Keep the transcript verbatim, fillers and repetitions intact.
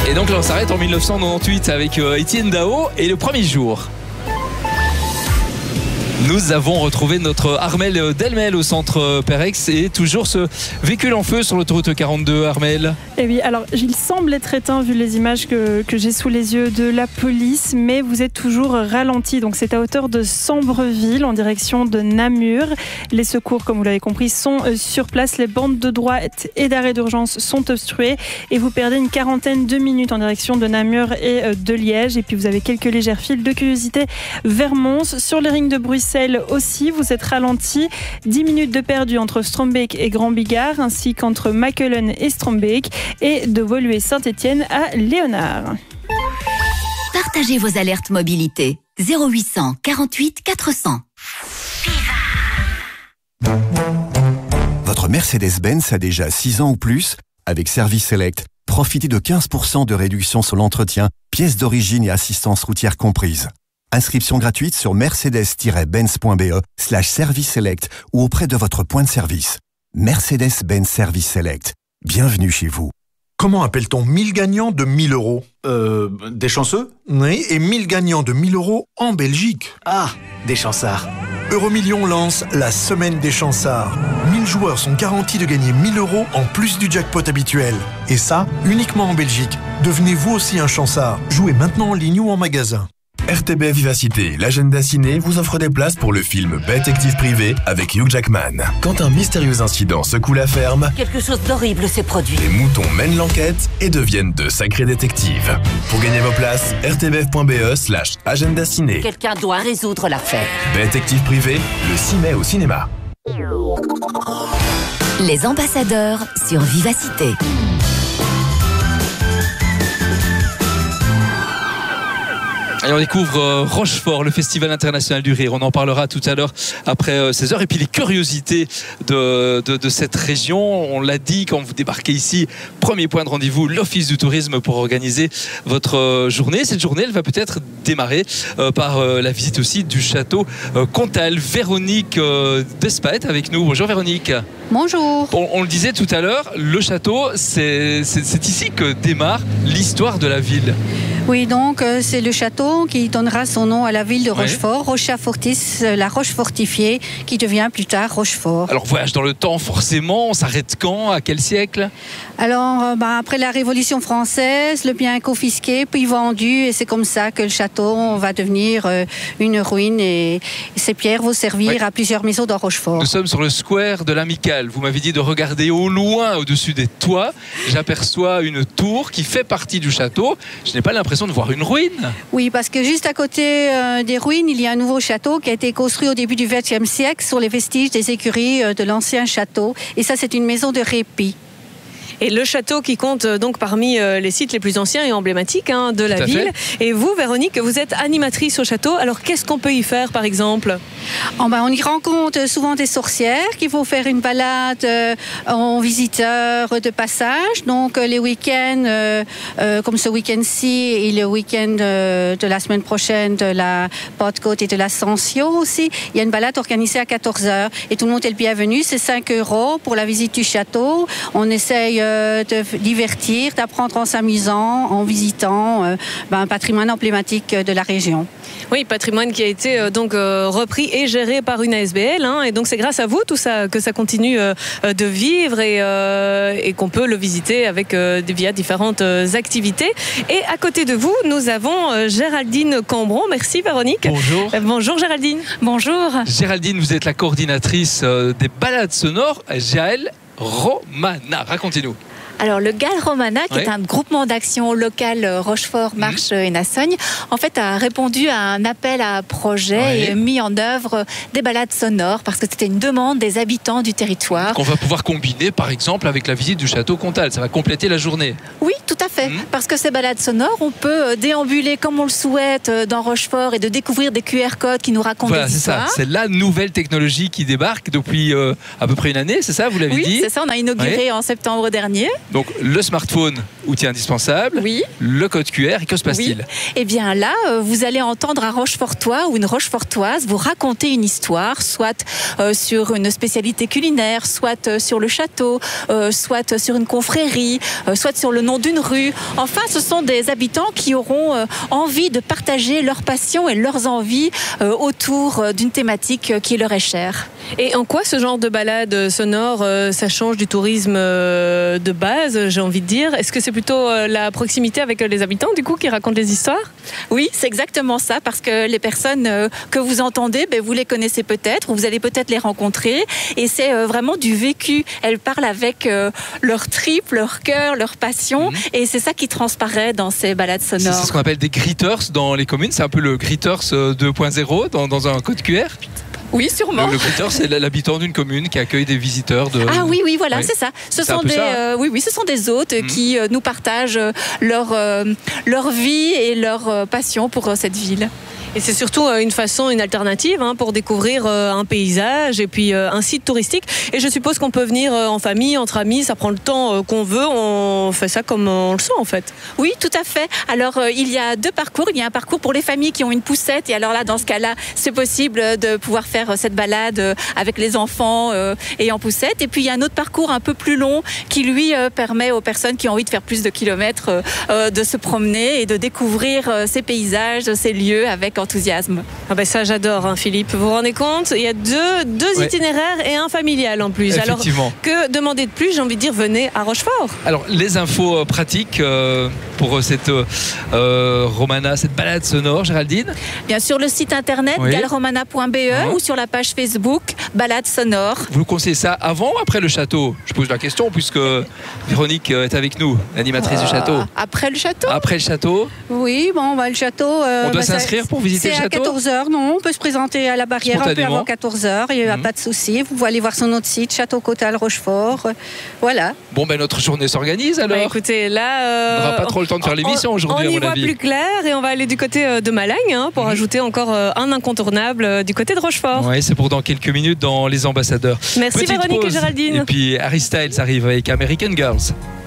Et donc là on s'arrête en mille neuf cent quatre-vingt-dix-huit avec euh, Étienne Dao et le premier jour. Nous avons retrouvé notre Armel Delmel au centre Perex et toujours ce véhicule en feu sur l'autoroute quarante-deux, Armel. Eh oui, alors il semble être éteint vu les images que, que j'ai sous les yeux de la police, mais vous êtes toujours ralenti. Donc c'est à hauteur de Sambreville en direction de Namur. Les secours, comme vous l'avez compris, sont sur place. Les bandes de droite et d'arrêt d'urgence sont obstruées et vous perdez une quarantaine de minutes en direction de Namur et de Liège. Et puis vous avez quelques légères files de curiosité vers Mons. Sur les rings de Bruxelles aussi, vous êtes ralenti. dix minutes de perdu entre Strombeek et Grand Bigard, ainsi qu'entre Makelen et Strombeek, et de Woluwe-Saint-Étienne à Léonard. Partagez vos alertes mobilité. zéro huit cent quarante-huit quatre cents. Votre Mercedes-Benz a déjà six ans ou plus. Avec Service Select, profitez de quinze pour cent de réduction sur l'entretien, pièces d'origine et assistance routière comprises. Inscription gratuite sur mercedes-benz.be slash service select ou auprès de votre point de service. Mercedes-Benz Service Select. Bienvenue chez vous. Comment appelle-t-on mille gagnants de mille euros? Euh, des chanceux? Oui, et mille gagnants de mille euros en Belgique. Ah, des chansards. Euromillions lance la semaine des chansards. mille joueurs sont garantis de gagner mille euros en plus du jackpot habituel. Et ça, uniquement en Belgique. Devenez vous aussi un chansard. Jouez maintenant en ligne ou en magasin. R T B Vivacité, l'agenda ciné vous offre des places pour le film Détective privé avec Hugh Jackman. Quand un mystérieux incident secoue la ferme, quelque chose d'horrible s'est produit. Les moutons mènent l'enquête et deviennent de sacrés détectives. Pour gagner vos places, r t b f point b e slash agenda ciné. Quelqu'un doit résoudre l'affaire. Détective privé, le six mai au cinéma. Les ambassadeurs sur Vivacité. Et on découvre euh, Rochefort, le Festival international du rire. On en parlera tout à l'heure après euh, seize heures. Et puis les curiosités de, de, de cette région. On l'a dit quand vous débarquez ici, premier point de rendez-vous, l'Office du tourisme pour organiser votre euh, journée. Cette journée, elle va peut-être démarrer euh, par euh, la visite aussi du château euh, Comtal. Véronique euh, Despa est avec nous. Bonjour Véronique. Bonjour. On, on le disait tout à l'heure, le château, c'est, c'est, c'est ici que démarre l'histoire de la ville. Oui, donc euh, c'est le château qui donnera son nom à la ville de Rochefort, oui. Rocha Fortis, la roche fortifiée, qui devient plus tard Rochefort. Alors voyage dans le temps, forcément, on s'arrête quand? À quel siècle? Alors, euh, bah, après la Révolution française, le bien est confisqué, puis vendu, et c'est comme ça que le château va devenir euh, une ruine, et, et ces pierres vont servir oui. à plusieurs maisons dans Rochefort. Nous sommes sur le square de l'Amicale. Vous m'avez dit de regarder au loin, au-dessus des toits. J'aperçois une tour qui fait partie du château. Je n'ai pas l'impression de voir une ruine. Oui, parce que juste à côté euh, des ruines, il y a un nouveau château qui a été construit au début du vingtième siècle sur les vestiges des écuries euh, de l'ancien château. Et ça, c'est une maison de répit. Et le château qui compte donc parmi les sites les plus anciens et emblématiques hein, de la ville. Fait. Et vous, Véronique, vous êtes animatrice au château. Alors, qu'est-ce qu'on peut y faire, par exemple? Oh ben, on y rencontre souvent des sorcières qui vont faire une balade euh, en visiteur de passage. Donc, euh, les week-ends, euh, euh, comme ce week-end-ci et le week-end euh, de la semaine prochaine de la Pentecôte et de l'Ascension aussi, il y a une balade organisée à quatorze heures. Et tout le monde est le bienvenu. C'est cinq euros pour la visite du château. On essaye de divertir, d'apprendre en s'amusant, en visitant euh, ben, un patrimoine emblématique de la région. Oui, patrimoine qui a été euh, donc euh, repris et géré par une A S B L, hein, et donc c'est grâce à vous tout ça que ça continue euh, de vivre et, euh, et qu'on peut le visiter avec euh, via différentes euh, activités. Et à côté de vous, nous avons euh, Géraldine Cambron. Merci Véronique. Bonjour. Euh, bonjour Géraldine. Bonjour. Géraldine, vous êtes la coordinatrice euh, des balades sonores G A L Romana. Racontez-nous. Alors, le G A L Romana, qui ouais. est un groupement d'action local Rochefort, Marche mmh. et Nassogne, en fait, a répondu à un appel à projet ouais. et mis en œuvre des balades sonores parce que c'était une demande des habitants du territoire. Qu'on va pouvoir combiner, par exemple, avec la visite du château Comtal. Ça va compléter la journée. Oui, tout à fait. Mmh. Parce que ces balades sonores, on peut déambuler comme on le souhaite dans Rochefort et de découvrir des Q R codes qui nous racontent voilà, des c'est histoires. Ça. C'est la nouvelle technologie qui débarque depuis euh, à peu près une année, c'est ça, vous l'avez oui, dit? Oui, c'est ça. On a inauguré ouais. en septembre dernier. Donc le smartphone, outil indispensable. Oui. Le code Q R, et que se passe-t-il? Oui. Eh bien là, euh, vous allez entendre un Rochefortois ou une Rochefortoise vous raconter une histoire, soit euh, sur une spécialité culinaire, soit euh, sur le château, euh, soit sur une confrérie, euh, soit sur le nom d'une rue. Enfin, ce sont des habitants qui auront euh, envie de partager leur passion et leurs envies euh, autour euh, d'une thématique euh, qui leur est chère. Et en quoi ce genre de balade sonore, euh, ça change du tourisme euh, de base, j'ai envie de dire? Est-ce que c'est plutôt euh, la proximité avec les habitants, du coup, qui racontent les histoires? Oui, c'est exactement ça, parce que les personnes euh, que vous entendez, ben, vous les connaissez peut-être, ou vous allez peut-être les rencontrer, et c'est euh, vraiment du vécu. Elles parlent avec euh, leur tripes, leur cœur, leur passion, mmh. et c'est ça qui transparaît dans ces balades sonores. C'est ce qu'on appelle des greeters dans les communes, c'est un peu le greeters deux point zéro dans, dans un code Q R? Oui, sûrement. Le, le greeter, c'est l'habitant d'une commune qui accueille des visiteurs. De... Ah oui, oui, voilà, oui. c'est ça. Ce c'est sont des, ça, hein. euh, oui, oui, ce sont des hôtes mmh. qui euh, nous partagent leur euh, leur vie et leur euh, passion pour euh, cette ville. Et c'est surtout une façon, une alternative hein, pour découvrir un paysage et puis un site touristique. Et je suppose qu'on peut venir en famille, entre amis, ça prend le temps qu'on veut, on fait ça comme on le sent en fait. Oui, tout à fait. Alors il y a deux parcours. Il y a un parcours pour les familles qui ont une poussette. Et alors là, dans ce cas-là, c'est possible de pouvoir faire cette balade avec les enfants et en poussette. Et puis il y a un autre parcours un peu plus long qui lui permet aux personnes qui ont envie de faire plus de kilomètres de se promener et de découvrir ces paysages, ces lieux avec enthousiasme. Ah ben ça j'adore hein, Philippe, vous vous rendez compte, il y a deux, deux ouais. itinéraires et un familial en plus. Alors que demander de plus, j'ai envie de dire venez à Rochefort. Alors les infos euh, pratiques euh, pour cette euh, Romana, cette balade sonore, Géraldine? Bien sûr le site internet oui. galromana point b e ah. ou sur la page Facebook balade sonore. Vous conseillez ça avant ou après le château? Je pose la question puisque Véronique est avec nous, l'animatrice euh, du château. Après le château? Après le château? Oui, bon bah, le château... Euh, on doit bah, s'inscrire pour visiter le château? C'est à quatorze heures, non, on peut se présenter à la barrière un peu avant quatorze heures, il n'y a mmh. pas de souci. Vous pouvez aller voir sur notre site, Château Cotal Rochefort. Voilà. Bon, ben notre journée s'organise alors. Bah, écoutez, là. Euh, on n'aura pas trop le temps de faire l'émission aujourd'hui, à mon avis. On y voit plus clair et on va aller du côté de Malagne hein, pour mmh. ajouter encore un incontournable du côté de Rochefort. Oui, c'est pour dans quelques minutes dans Les Ambassadeurs. Merci Petite Véronique pause. et Géraldine. Et puis Harry Styles arrive avec American Girls.